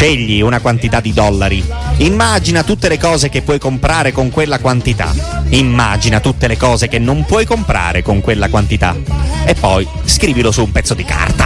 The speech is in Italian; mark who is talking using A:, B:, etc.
A: Scegli una quantità di dollari. Immagina tutte le cose che puoi comprare con quella quantità. Immagina tutte le cose che non puoi comprare con quella quantità. E poi scrivilo su un pezzo di carta.